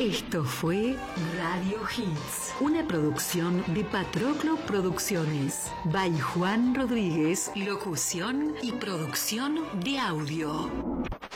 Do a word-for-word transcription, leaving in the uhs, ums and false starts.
Esto fue Radio Hits, una producción de Patroclo Producciones. By Juan Rodríguez, locución y producción de audio.